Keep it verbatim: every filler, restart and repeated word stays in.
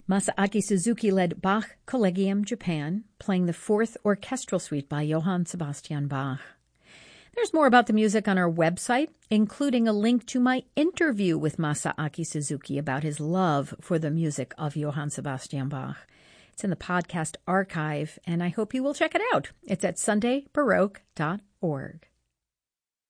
Masaaki Suzuki led Bach Collegium Japan, playing the Fourth Orchestral Suite by Johann Sebastian Bach. There's more about the music on our website, including a link to my interview with Masaaki Suzuki about his love for the music of Johann Sebastian Bach. It's in the podcast archive, and I hope you will check it out. It's at sunday baroque dot org.